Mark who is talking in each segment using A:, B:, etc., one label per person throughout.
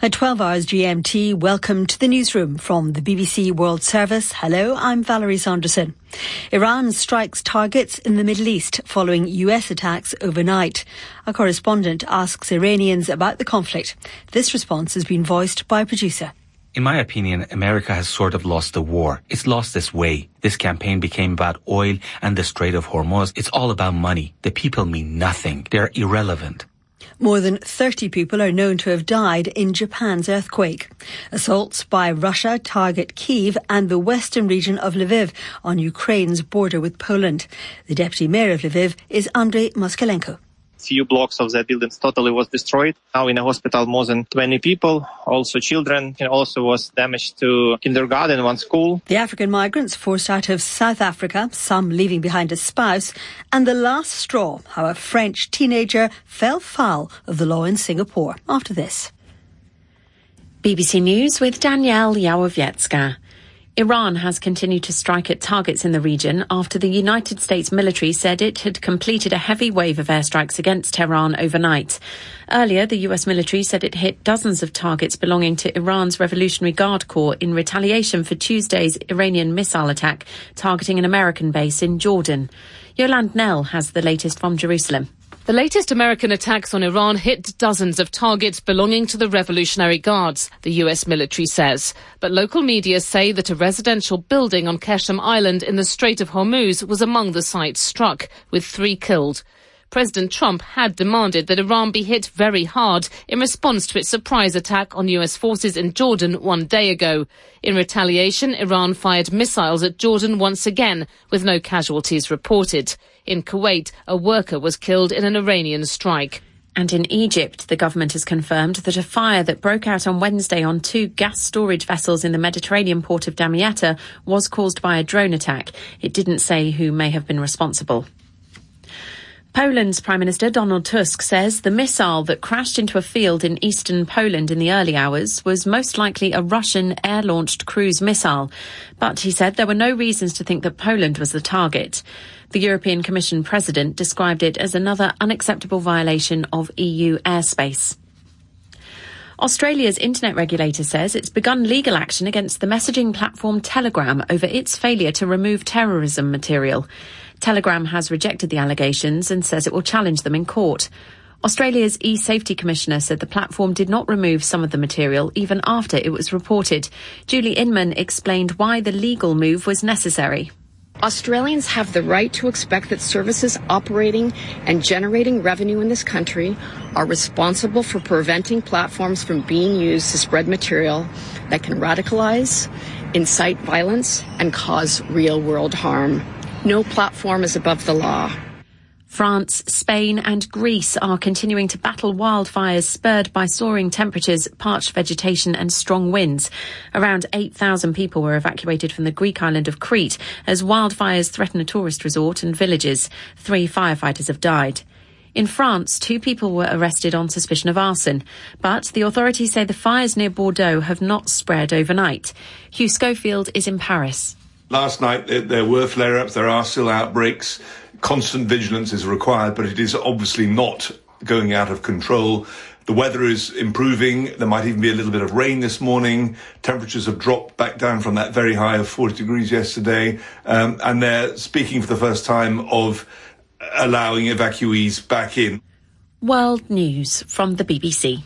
A: At 12 hours GMT, welcome to the newsroom from the BBC World Service. Hello, I'm Valerie Sanderson. Iran strikes targets in the Middle East following US attacks overnight. Our correspondent asks Iranians about the conflict. This response has been voiced by a producer.
B: In my opinion, America has sort of lost the war. It's lost its way. This campaign became about oil and the Strait of Hormuz. It's all about money. The people mean nothing. They're irrelevant.
A: More than 30 people are known to have died in Japan's earthquake. Assaults by Russia target Kyiv and the western region of Lviv on Ukraine's border with Poland. The deputy mayor of Lviv is Andrei Moskalenko.
C: Few blocks of the buildings totally was destroyed. Now in a hospital, more than 20 people, also children, and also was damage to kindergarten, one school.
A: The African migrants forced out of South Africa, some leaving behind a spouse, and the last straw, how a French teenager fell foul of the law in Singapore. After this.
D: BBC News with Danielle Yawowiecka. Iran has continued to strike at targets in the region after the United States military said it had completed a heavy wave of airstrikes against Tehran overnight. Earlier, the US military said it hit dozens of targets belonging to Iran's Revolutionary Guard Corps in retaliation for Tuesday's Iranian missile attack targeting an American base in Jordan. Yolande Nell has the latest from Jerusalem.
E: The latest American attacks on Iran hit dozens of targets belonging to the Revolutionary Guards, the US military says. But local media say that a residential building on Qeshm Island in the Strait of Hormuz was among the sites struck, with 3 killed. President Trump had demanded that Iran be hit very hard in response to its surprise attack on US forces in Jordan 1 day ago. In retaliation, Iran fired missiles at Jordan once again, with no casualties reported. In Kuwait, a worker was killed in an Iranian strike.
D: And in Egypt, the government has confirmed that a fire that broke out on Wednesday on 2 gas storage vessels in the Mediterranean port of Damietta was caused by a drone attack. It didn't say who may have been responsible. Poland's Prime Minister Donald Tusk says the missile that crashed into a field in eastern Poland in the early hours was most likely a Russian air-launched cruise missile. But he said there were no reasons to think that Poland was the target. The European Commission President described it as another unacceptable violation of EU airspace. Australia's internet regulator says it's begun legal action against the messaging platform Telegram over its failure to remove terrorism material. Telegram has rejected the allegations and says it will challenge them in court. Australia's e-safety commissioner said the platform did not remove some of the material even after it was reported. Julie Inman explained why the legal move was necessary.
F: Australians have the right to expect that services operating and generating revenue in this country are responsible for preventing platforms from being used to spread material that can radicalize, incite violence, and cause real-world harm. No platform is above the law.
D: France, Spain and Greece are continuing to battle wildfires spurred by soaring temperatures, parched vegetation and strong winds. Around 8,000 people were evacuated from the Greek island of Crete as wildfires threaten a tourist resort and villages. 3 firefighters have died. In France, 2 people were arrested on suspicion of arson, but the authorities say the fires near Bordeaux have not spread overnight. Hugh Schofield is in Paris.
G: Last night there were flare-ups, there are still outbreaks. Constant vigilance is required, but it is obviously not going out of control. The weather is improving. There might even be a little bit of rain this morning. Temperatures have dropped back down from that very high of 40 degrees yesterday. And they're speaking for the first time of allowing evacuees back in.
D: World News from the BBC.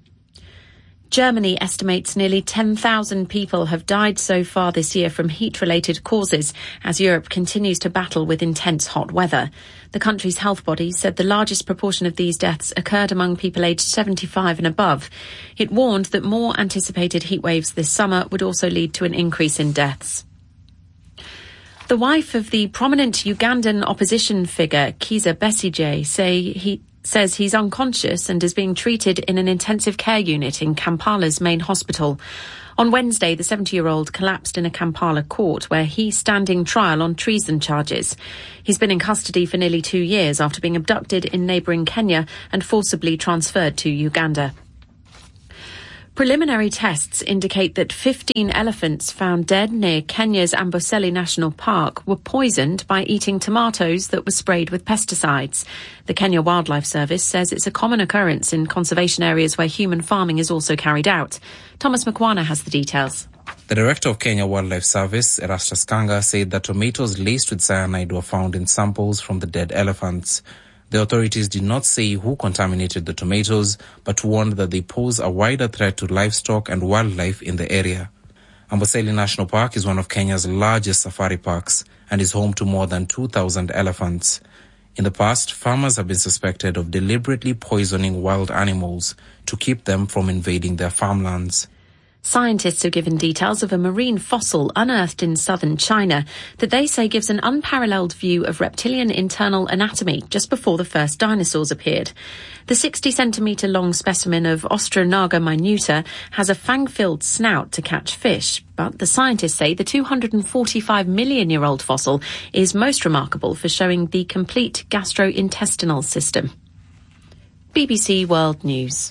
D: Germany estimates nearly 10,000 people have died so far this year from heat-related causes as Europe continues to battle with intense hot weather. The country's health body said the largest proportion of these deaths occurred among people aged 75 and above. It warned that more anticipated heat waves this summer would also lead to an increase in deaths. The wife of the prominent Ugandan opposition figure, Kizza Besigye, says he's unconscious and is being treated in an intensive care unit in Kampala's main hospital. On Wednesday, the 70-year-old collapsed in a Kampala court where he's standing trial on treason charges. He's been in custody for nearly 2 years after being abducted in neighbouring Kenya and forcibly transferred to Uganda. Preliminary tests indicate that 15 elephants found dead near Kenya's Amboseli National Park were poisoned by eating tomatoes that were sprayed with pesticides. The Kenya Wildlife Service says it's a common occurrence in conservation areas where human farming is also carried out. Thomas Mkwana has the details.
H: The director of Kenya Wildlife Service, Erastus Kanga, said that tomatoes laced with cyanide were found in samples from the dead elephants. The authorities did not say who contaminated the tomatoes, but warned that they pose a wider threat to livestock and wildlife in the area. Amboseli National Park is one of Kenya's largest safari parks and is home to more than 2,000 elephants. In the past, farmers have been suspected of deliberately poisoning wild animals to keep them from invading their farmlands.
D: Scientists have given details of a marine fossil unearthed in southern China that they say gives an unparalleled view of reptilian internal anatomy just before the first dinosaurs appeared. The 60-centimetre long specimen of Ostronaga minuta has a fang-filled snout to catch fish, but the scientists say the 245-million-year-old fossil is most remarkable for showing the complete gastrointestinal system. BBC World News.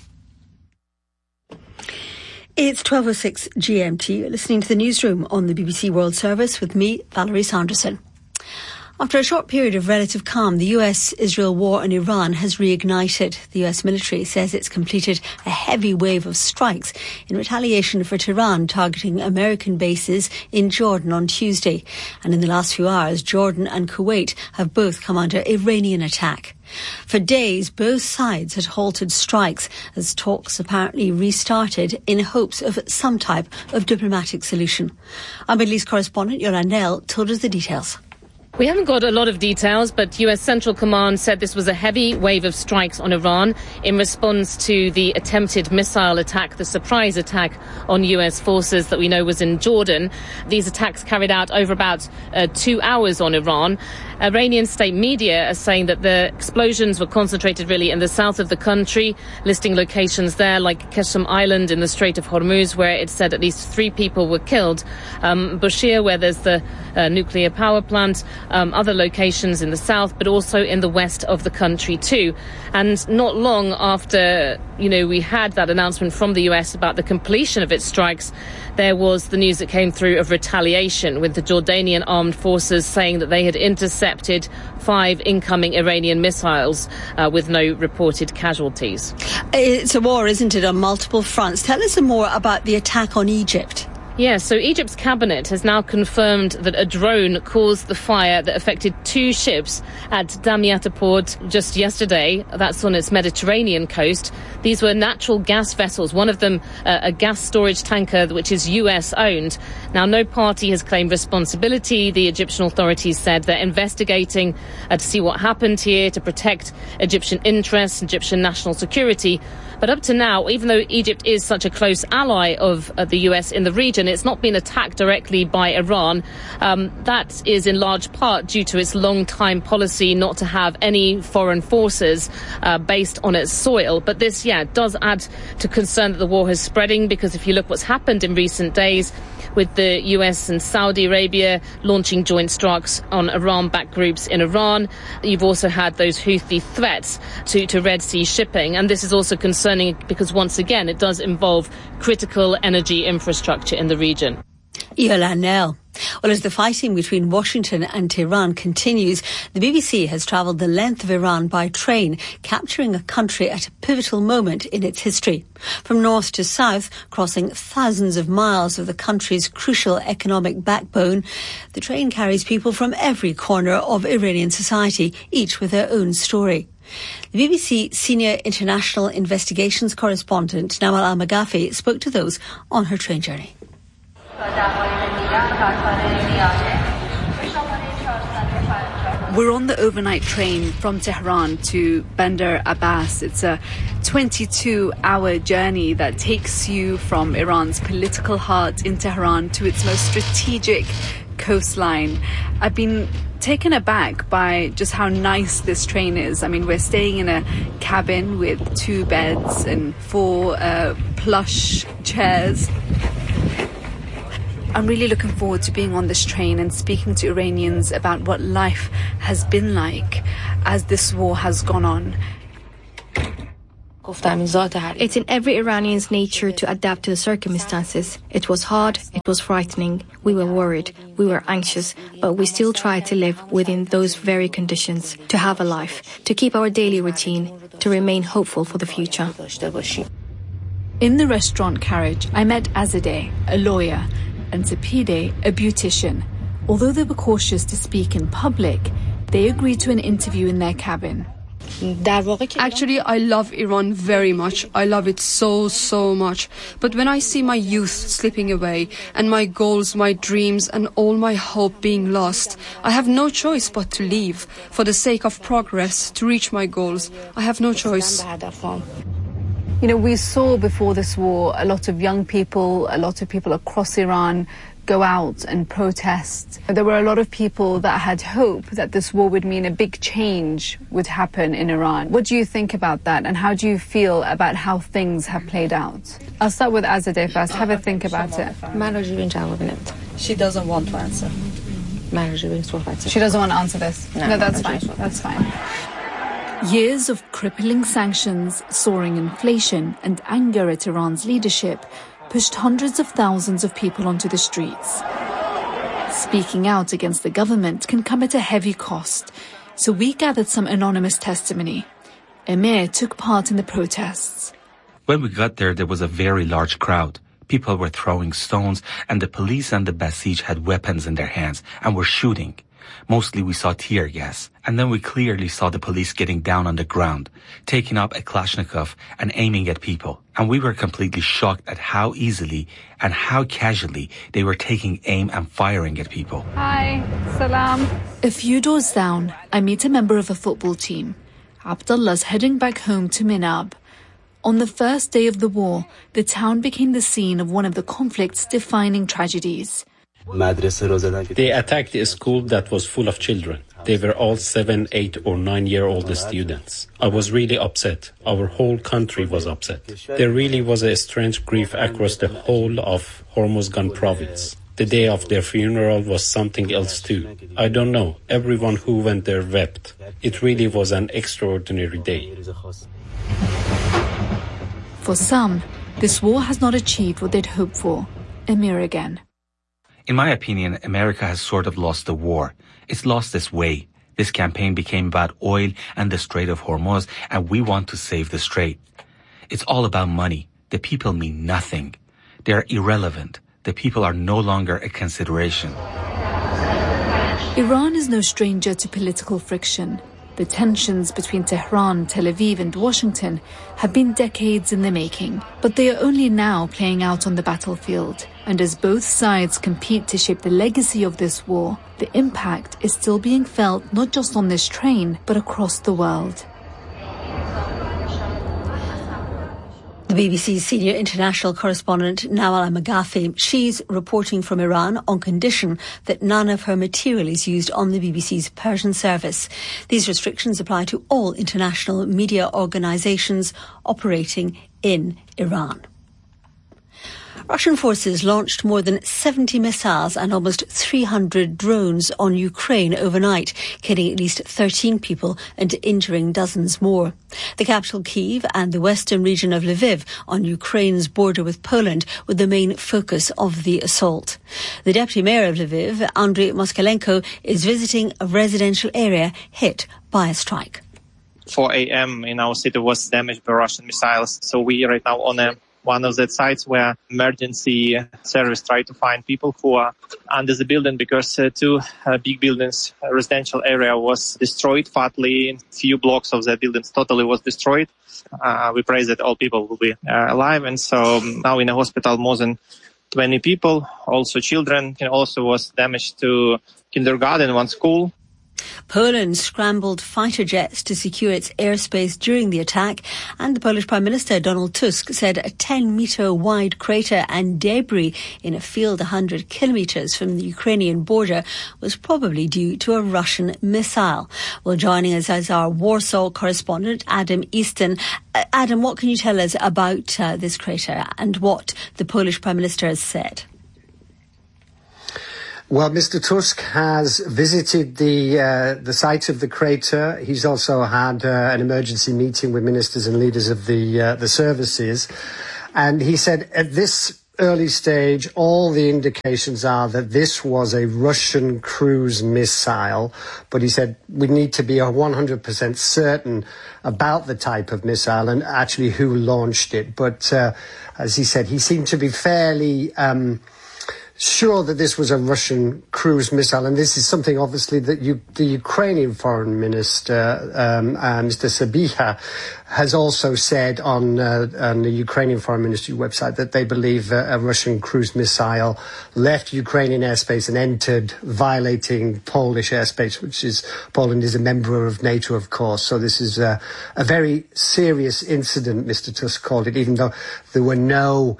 A: It's 12:06 GMT. You're listening to the newsroom on the BBC World Service with me, Valerie Sanderson. After a short period of relative calm, the US-Israel war in Iran has reignited. The US military says it's completed a heavy wave of strikes in retaliation for Tehran targeting American bases in Jordan on Tuesday. And in the last few hours, Jordan and Kuwait have both come under Iranian attack. For days, both sides had halted strikes as talks apparently restarted in hopes of some type of diplomatic solution. Our Middle East correspondent, Yolan Nell, told us the details.
E: We haven't got a lot of details, but US Central Command said this was a heavy wave of strikes on Iran in response to the attempted missile attack, the surprise attack on US forces that we know was in Jordan. These attacks carried out over about 2 hours on Iran. Iranian state media are saying that the explosions were concentrated really in the south of the country, listing locations there like Qeshm Island in the Strait of Hormuz, where it said at least 3 people were killed. Bushehr, where there's the nuclear power plant, other locations in the south, but also in the west of the country too. And not long after, we had that announcement from the US about the completion of its strikes, there was the news that came through of retaliation, with the Jordanian armed forces saying that they had intercepted 5 incoming Iranian missiles with no reported casualties.
A: It's a war, isn't it, on multiple fronts. Tell us some more about the attack on Egypt.
E: Yeah, so Egypt's cabinet has now confirmed that a drone caused the fire that affected 2 ships at Damietta port just yesterday. That's on its Mediterranean coast. These were natural gas vessels, one of them a gas storage tanker which is US owned. Now, no party has claimed responsibility. The Egyptian authorities said they're investigating to see what happened here, to protect Egyptian interests, Egyptian national security. But up to now, even though Egypt is such a close ally of the US in the region, it's not been attacked directly by Iran. That is in large part due to its long-time policy not to have any foreign forces based on its soil. But this, does add to concern that the war is spreading, because if you look what's happened in recent days, with the US and Saudi Arabia launching joint strikes on Iran-backed groups in Iran. You've also had those Houthi threats to Red Sea shipping. And this is also concerning because, once again, it does involve critical energy infrastructure in the region.
A: Yolan Nell. Well, as the fighting between Washington and Tehran continues, the BBC has travelled the length of Iran by train, capturing a country at a pivotal moment in its history. From north to south, crossing thousands of miles of the country's crucial economic backbone, the train carries people from every corner of Iranian society, each with their own story. The BBC senior international investigations correspondent Namal Al-Maghafi spoke to those on her train journey.
I: We're on the overnight train from Tehran to Bandar Abbas. It's a 22-hour journey that takes you from Iran's political heart in Tehran to its most strategic coastline. I've been taken aback by just how nice this train is. I mean, we're staying in a cabin with 2 beds and 4 plush chairs. I'm really looking forward to being on this train and speaking to Iranians about what life has been like as this war has gone on.
J: It's in every Iranian's nature to adapt to the circumstances. It was hard, it was frightening, we were worried, we were anxious, but we still tried to live within those very conditions, to have a life, to keep our daily routine, to remain hopeful for the future.
I: In the restaurant carriage, I met Azadeh, a lawyer, and Sapide, a beautician. Although they were cautious to speak in public, they agreed to an interview in their cabin.
K: Actually, I love Iran very much. I love it so much. But when I see my youth slipping away and my goals, my dreams and all my hope being lost, I have no choice but to leave. For the sake of progress, to reach my goals, I have no choice.
I: You know, we saw before this war a lot of young people, a lot of people across Iran go out and protest. There were a lot of people that had hope that this war would mean a big change would happen in Iran. What do you think about that, and how do you feel about how things have played out? I'll start with Azadeh first. Have a think about it.
L: She doesn't want to answer.
I: She doesn't want to answer this? No, that's fine. That's fine. Years of crippling sanctions, soaring inflation, and anger at Iran's leadership pushed hundreds of thousands of people onto the streets. Speaking out against the government can come at a heavy cost, so we gathered some anonymous testimony. Emir took part in the protests.
B: When we got there was a very large crowd. People were throwing stones, and the police and the Basij had weapons in their hands and were shooting. Mostly we saw tear gas, and then we clearly saw the police getting down on the ground, taking up a Kalashnikov and aiming at people. And we were completely shocked at how easily and how casually they were taking aim and firing at people.
I: Hi, salam. A few doors down, I meet a member of a football team. Abdullah's heading back home to Minab. On the first day of the war, the town became the scene of one of the conflict's defining tragedies.
M: They attacked a school that was full of children. They were all 7, 8 or 9-year-old students. I was really upset. Our whole country was upset. There really was a strange grief across the whole of Hormozgan province. The day of their funeral was something else too. I don't know. Everyone who went there wept. It really was an extraordinary day.
I: For some, this war has not achieved what they'd hoped for. Emir again.
B: In my opinion, America has sort of lost the war. It's lost its way. This campaign became about oil and the Strait of Hormuz, and we want to save the strait. It's all about money. The people mean nothing. They're irrelevant. The people are no longer a consideration.
I: Iran is no stranger to political friction. The tensions between Tehran, Tel Aviv and Washington have been decades in the making, but they are only now playing out on the battlefield. And as both sides compete to shape the legacy of this war, the impact is still being felt not just on this train, but across the world.
A: The BBC's senior international correspondent Nawal Al-Maghafi, she's reporting from Iran on condition that none of her material is used on the BBC's Persian service. These restrictions apply to all international media organisations operating in Iran. Russian forces launched more than 70 missiles and almost 300 drones on Ukraine overnight, killing at least 13 people and injuring dozens more. The capital Kyiv and the western region of Lviv on Ukraine's border with Poland were the main focus of the assault. The deputy mayor of Lviv, Andriy Moskalenko, is visiting a residential area hit by a strike.
C: 4 a.m. in our city was damaged by Russian missiles, so we right now on one of the sites where emergency service try to find people who are under the building, because two big buildings, residential area was destroyed. Partly, few blocks of the buildings totally was destroyed. We pray that all people will be alive. And so now in the hospital, more than 20 people, also children, and also was damaged to kindergarten, one school.
A: Poland scrambled fighter jets to secure its airspace during the attack, and the Polish Prime Minister Donald Tusk said a 10-metre wide crater and debris in a field 100 kilometres from the Ukrainian border was probably due to a Russian missile. Well, joining us is our Warsaw correspondent, Adam Easton. Adam, what can you tell us about this crater and what the Polish Prime Minister has said?
N: Well, Mr. Tusk has visited the site of the crater. He's also had an emergency meeting with ministers and leaders of the services. And he said at this early stage, all the indications are that this was a Russian cruise missile. But he said we need to be 100% certain about the type of missile and actually who launched it. But as he said, he seemed to be fairly sure that this was a Russian cruise missile, and this is something obviously that the Ukrainian foreign minister, Mr. Sabiha, has also said on the Ukrainian foreign ministry website that they believe a Russian cruise missile left Ukrainian airspace and entered, violating Polish airspace, which is, Poland is a member of NATO, of course. So this is a very serious incident, Mr. Tusk called it, even though there were no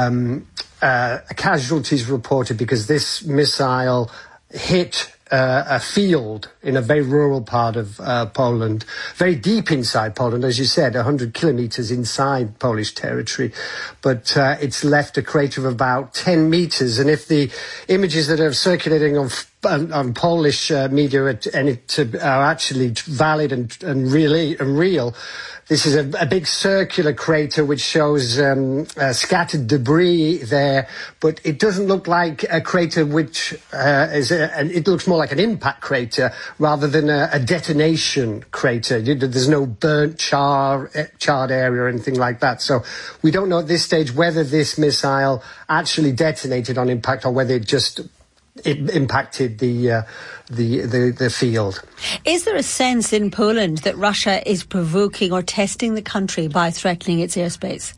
N: casualties reported, because this missile hit a field in a very rural part of Poland, very deep inside Poland, as you said, 100 kilometers inside Polish territory. But it's left a crater of about 10 meters. And if the images that are circulating on Polish media are actually valid and real, this is a big circular crater which shows scattered debris there, but it doesn't look like a crater which it looks more like an impact crater rather than a detonation crater. There's no burnt charred area or anything like that. So we don't know at this stage whether this missile actually detonated on impact or whether it impacted the field.
A: Is there a sense in Poland that Russia is provoking or testing the country by threatening its airspace?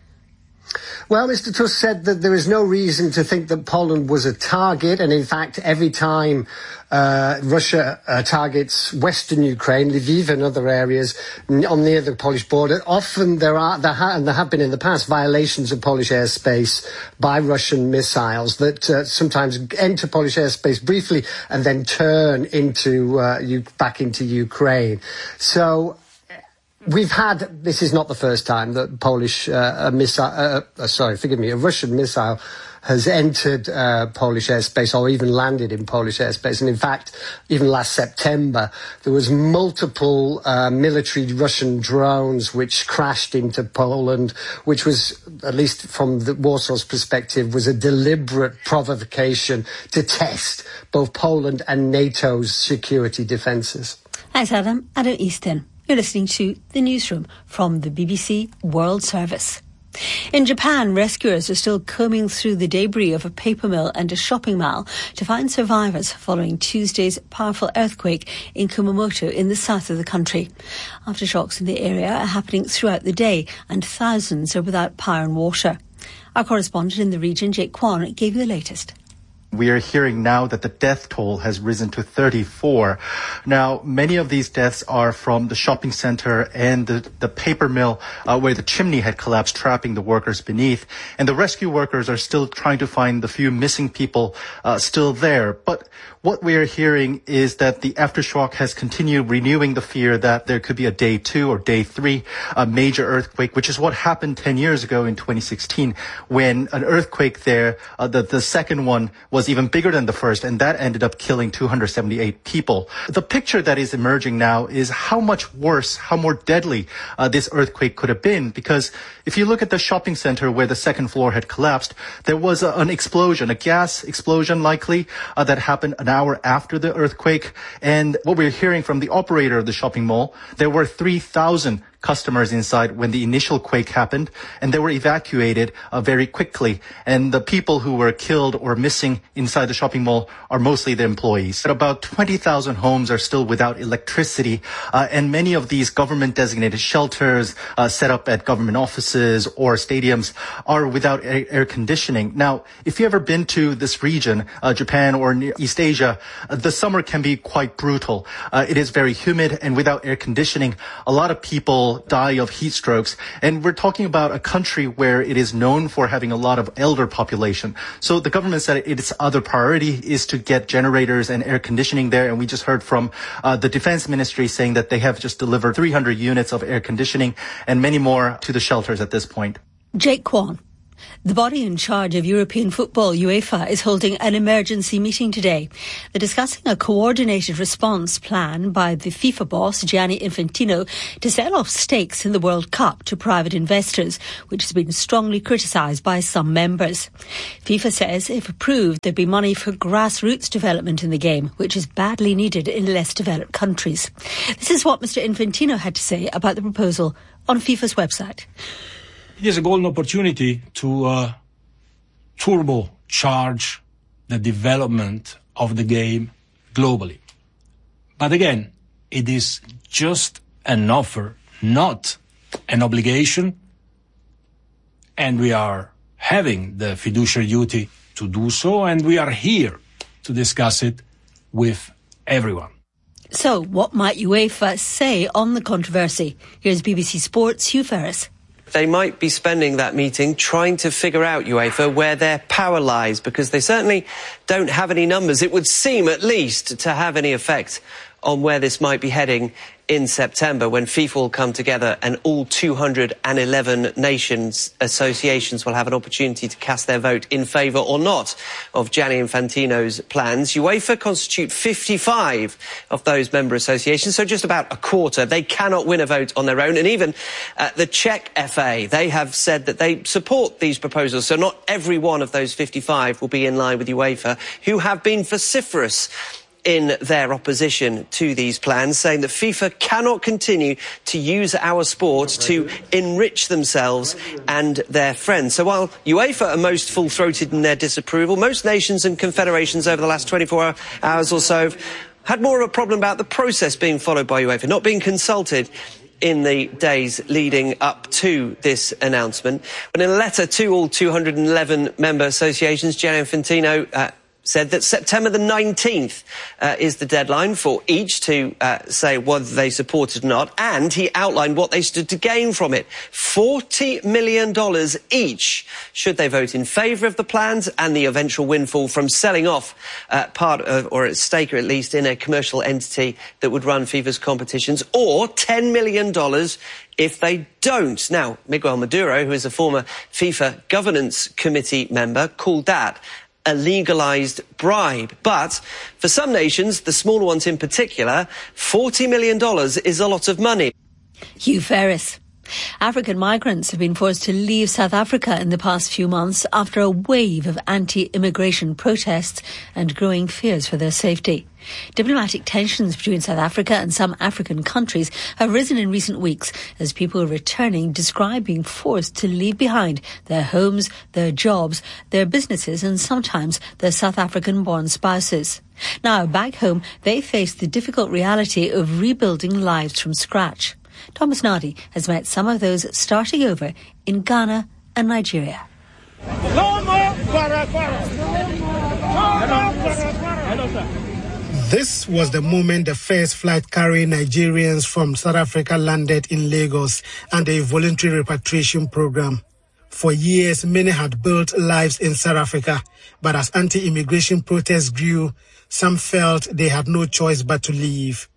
N: Well, Mr. Tusk said that there is no reason to think that Poland was a target, and in fact, every time Russia targets western Ukraine, Lviv and other areas near the Polish border, often there have been in the past violations of Polish airspace by Russian missiles that sometimes enter Polish airspace briefly and then turn back into Ukraine. So this is not the first time that a Russian missile has entered Polish airspace or even landed in Polish airspace. And in fact, even last September, there was multiple military Russian drones which crashed into Poland, which was, at least from the Warsaw's perspective, was a deliberate provocation to test both Poland and NATO's security defences.
A: Thanks, Adam. Adam Easton. You're listening to The Newsroom from the BBC World Service. In Japan, rescuers are still combing through the debris of a paper mill and a shopping mall to find survivors following Tuesday's powerful earthquake in Kumamoto in the south of the country. Aftershocks in the area are happening throughout the day and thousands are without power and water. Our correspondent in the region, Jake Kwan, gave you the latest.
O: We are hearing now that the death toll has risen to 34. Now, many of these deaths are from the shopping center and the paper mill where the chimney had collapsed, trapping the workers beneath. And the rescue workers are still trying to find the few missing people still there. But what we are hearing is that the aftershock has continued, renewing the fear that there could be a day 2 or day 3 major earthquake, which is what happened 10 years ago in 2016 when an earthquake there, the second one, was even bigger than the first, and that ended up killing 278 people. The picture that is emerging now is how much worse, how more deadly this earthquake could have been, because if you look at the shopping center where the second floor had collapsed, there was an explosion, a gas explosion likely, that happened an hour after the earthquake. And what we're hearing from the operator of the shopping mall, there were 3,000 customers inside when the initial quake happened, and they were evacuated very quickly. And the people who were killed or missing inside the shopping mall are mostly the employees. But about 20,000 homes are still without electricity, and many of these government-designated shelters set up at government offices or stadiums are without air conditioning. Now, if you've ever been to this region, Japan or East Asia, the summer can be quite brutal. It is very humid, and without air conditioning, a lot of people die of heat strokes. And we're talking about a country where it is known for having a lot of elder population. So the government said its other priority is to get generators and air conditioning there. And we just heard from the Defense Ministry saying that they have just delivered 300 units of air conditioning and many more to the shelters at this point.
A: Jake Kwan. The body in charge of European football, UEFA, is holding an emergency meeting today. They're discussing a coordinated response plan by the FIFA boss, Gianni Infantino, to sell off stakes in the World Cup to private investors, which has been strongly criticised by some members. FIFA says, if approved, there'd be money for grassroots development in the game, which is badly needed in less developed countries. This is what Mr. Infantino had to say about the proposal on FIFA's website.
P: It is a golden opportunity to turbocharge the development of the game globally. But again, it is just an offer, not an obligation, and we are having the fiduciary duty to do so, and we are here to discuss it with everyone.
A: So, what might UEFA say on the controversy? Here's BBC Sports' Hugh Ferris.
Q: They might be spending that meeting trying to figure out, UEFA, where their power lies, because they certainly don't have any numbers, it would seem at least, to have any effect on where this might be heading in September, when FIFA will come together and all 211 nations associations will have an opportunity to cast their vote in favour or not of Gianni Infantino's plans. UEFA constitute 55 of those member associations, so just about a quarter. They cannot win a vote on their own, and even the Czech FA, they have said that they support these proposals, so not every one of those 55 will be in line with UEFA, who have been vociferous in their opposition to these plans, saying that FIFA cannot continue to use our sport to enrich themselves and their friends. So while UEFA are most full-throated in their disapproval, most nations and confederations over the last 24 hours or so have had more of a problem about the process being followed by UEFA, not being consulted in the days leading up to this announcement. But in a letter to all 211 member associations, Gianni Infantino said that September the 19th is the deadline for each to say whether they support it or not, and he outlined what they stood to gain from it. $40 million each should they vote in favour of the plans, and the eventual windfall from selling off part of, or a stake at least, in a commercial entity that would run FIFA's competitions, or $10 million if they don't. Now, Miguel Maduro, who is a former FIFA Governance Committee member, called that a legalised bribe. But for some nations, the smaller ones in particular, $40 million is a lot of money.
A: Hugh Ferris. African migrants have been forced to leave South Africa in the past few months after a wave of anti-immigration protests and growing fears for their safety. Diplomatic tensions between South Africa and some African countries have risen in recent weeks as people returning describe being forced to leave behind their homes, their jobs, their businesses, and sometimes their South African-born spouses. Now, back home, they face the difficult reality of rebuilding lives from scratch. Thomas Nardi has met some of those starting over in Ghana and Nigeria.
R: This was the moment the first flight carrying Nigerians from South Africa landed in Lagos under a voluntary repatriation program. For years, many had built lives in South Africa, but as anti-immigration protests grew, some felt they had no choice but to leave.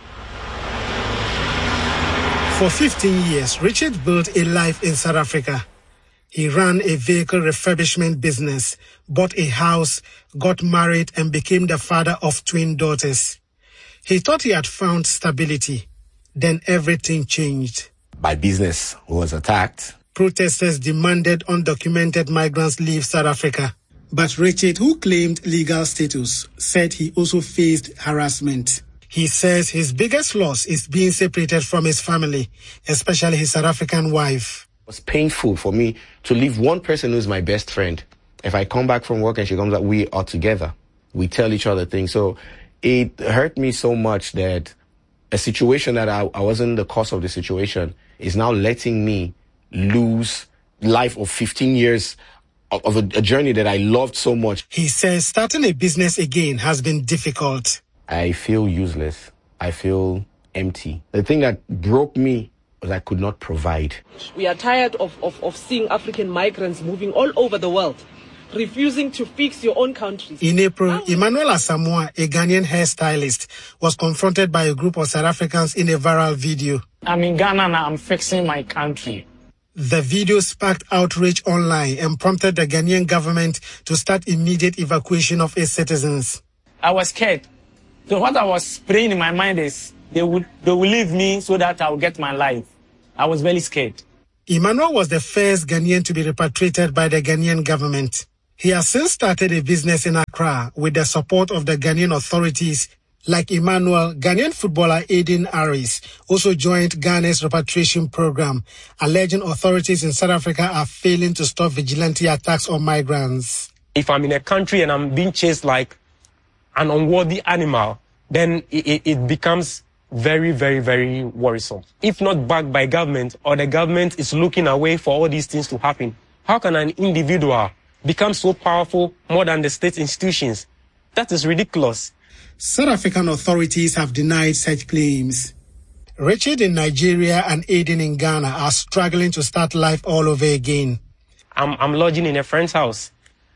R: For 15 years, Richard built a life in South Africa. He ran a vehicle refurbishment business, bought a house, got married, and became the father of twin daughters. He thought he had found stability. Then everything changed.
S: My business was attacked.
R: Protesters demanded undocumented migrants leave South Africa. But Richard, who claimed legal status, said he also faced harassment. He says his biggest loss is being separated from his family, especially his South African wife.
S: It was painful for me to leave one person who's my best friend. If I come back from work and she comes back, we are together. We tell each other things. So it hurt me so much that a situation that I wasn't the cause of the situation is now letting me lose life of 15 years of a journey that I loved so much.
R: He says starting a business again has been difficult.
S: I feel useless. I feel empty. The thing that broke me was I could not provide.
T: We are tired of seeing African migrants moving all over the world, refusing to fix your own countries.
R: In April, Emmanuel Asamoah, a Ghanaian hairstylist, was confronted by a group of South Africans in a viral video.
U: I'm in Ghana now, I'm fixing my country.
R: The video sparked outrage online and prompted the Ghanaian government to start immediate evacuation of its citizens.
U: I was scared. So what I was praying in my mind is they will leave me so that I will get my life. I was very scared.
R: Emmanuel was the first Ghanaian to be repatriated by the Ghanaian government. He has since started a business in Accra with the support of the Ghanaian authorities. Like Emmanuel, Ghanaian footballer Aiden Aris also joined Ghana's repatriation program, alleging authorities in South Africa are failing to stop vigilante attacks on migrants.
U: If I'm in a country and I'm being chased like an unworthy animal, then it becomes very, very, very worrisome. If not backed by government, or the government is looking away for all these things to happen, how can an individual become so powerful more than the state institutions? That is ridiculous.
R: South African authorities have denied such claims. Richard in Nigeria and Aiden in Ghana are struggling to start life all over again.
U: I'm lodging in a friend's house,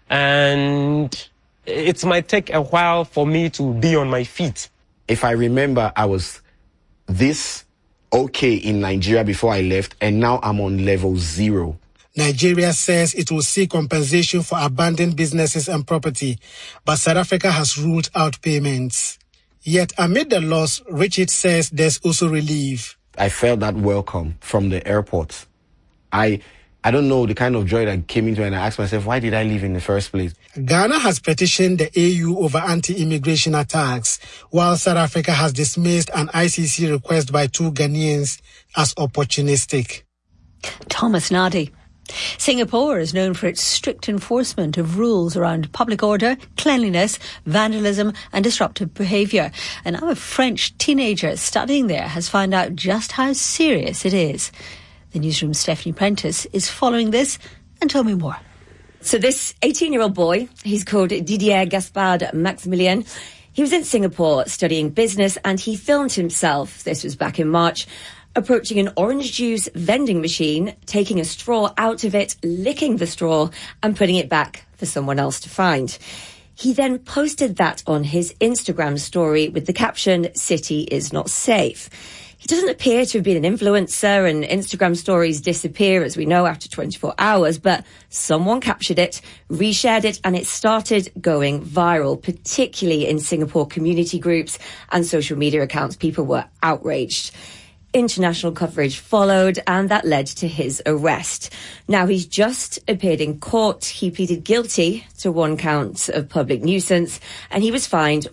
U: and it might take a while for me to be on my feet.
S: If I remember, I was this okay in Nigeria before I left, and now I'm on level 0.
R: Nigeria says it will seek compensation for abandoned businesses and property, but South Africa has ruled out payments. Yet amid the loss, Richard says there's also relief.
S: I felt that welcome from the airport. I don't know the kind of joy that came into it, and I asked myself, why did I leave in the first place?
R: Ghana has petitioned the AU over anti-immigration attacks, while South Africa has dismissed an ICC request by 2 Ghanaians as opportunistic.
A: Thomas Nadi. Singapore is known for its strict enforcement of rules around public order, cleanliness, vandalism and disruptive behaviour. And now a French teenager studying there has found out just how serious it is. The newsroom's Stephanie Prentice is following this and tell me more.
V: So this 18-year-old boy, he's called Didier Gaspard Maximilien. He was in Singapore studying business and he filmed himself, this was back in March, approaching an orange juice vending machine, taking a straw out of it, licking the straw and putting it back for someone else to find. He then posted that on his Instagram story with the caption, "City is not safe." He doesn't appear to have been an influencer, and Instagram stories disappear, as we know, after 24 hours, but someone captured it, reshared it, and it started going viral, particularly in Singapore community groups and social media accounts. People were outraged. International coverage followed, and that led to his arrest. Now, he's just appeared in court. He pleaded guilty to 1 count of public nuisance, and he was fined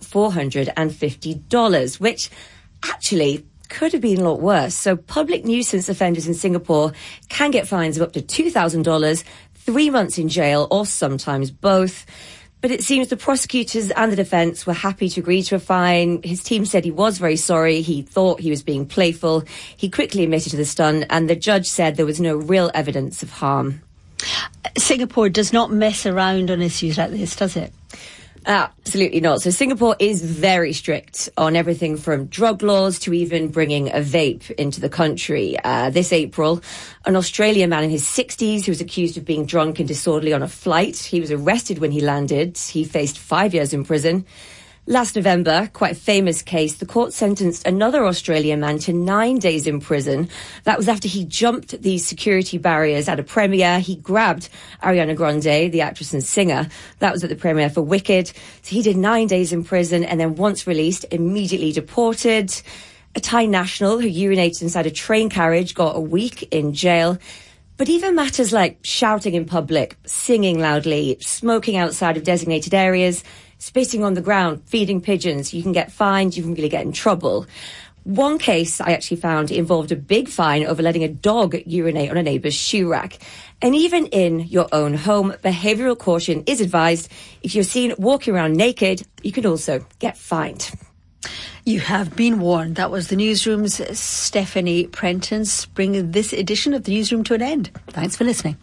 V: $450, which actually could have been a lot worse. So public nuisance offenders in Singapore can get fines of up to $2,000, 3 months in jail, or sometimes both. But it seems the prosecutors and the defence were happy to agree to a fine. His team said he was very sorry. He thought he was being playful. He quickly admitted to the stunt, and the judge said there was no real evidence of harm.
A: Singapore does not mess around on issues like this, does it?
V: Absolutely not. So Singapore is very strict on everything from drug laws to even bringing a vape into the country. This April, an Australian man in his 60s who was accused of being drunk and disorderly on a flight. He was arrested when he landed. He faced 5 years in prison. Last November, quite a famous case, the court sentenced another Australian man to 9 days in prison. That was after he jumped these security barriers at a premiere. He grabbed Ariana Grande, the actress and singer. That was at the premiere for Wicked. So he did 9 days in prison and then once released, immediately deported. A Thai national who urinated inside a train carriage got a week in jail. But even matters like shouting in public, singing loudly, smoking outside of designated areas, spitting on the ground, feeding pigeons, you can get fined, you can really get in trouble. One case I actually found involved a big fine over letting a dog urinate on a neighbour's shoe rack. And even in your own home, behavioural caution is advised. If you're seen walking around naked, you could also get fined.
A: You have been warned. That was the newsroom's Stephanie Prentice, bringing this edition of the newsroom to an end. Thanks for listening.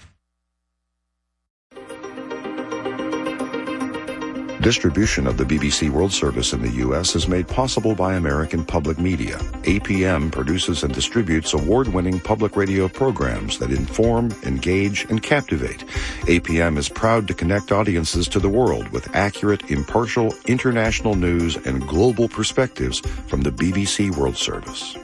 W: Distribution of the BBC World Service in the U.S. is made possible by American Public Media. APM produces and distributes award-winning public radio programs that inform, engage, and captivate. APM is proud to connect audiences to the world with accurate, impartial, international news and global perspectives from the BBC World Service.